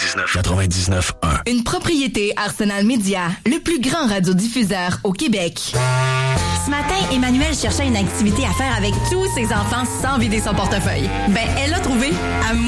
99.1. Une propriété Arsenal Média, le plus grand radiodiffuseur au Québec. Ce matin, Emmanuel cherchait une activité à faire avec tous ses enfants sans vider son portefeuille. Ben, elle l'a trouvé. À